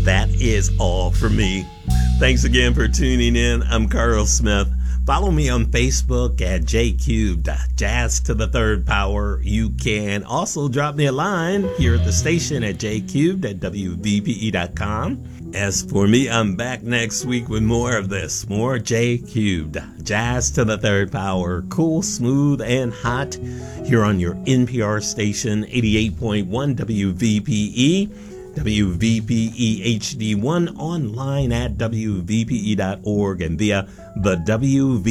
that is all for me. Thanks again for tuning in. I'm Carl Smith. Follow me on Facebook at JCubed, Jazz to the Third Power. You can also drop me a line here at the station at jcubed at WVPE.com. As for me, I'm back next week with more of this, more JCubed, Jazz to the Third Power, cool, smooth, and hot, here on your NPR station, 88.1 WVPE, WVPE HD1, online at WVPE.org, and via the WVPE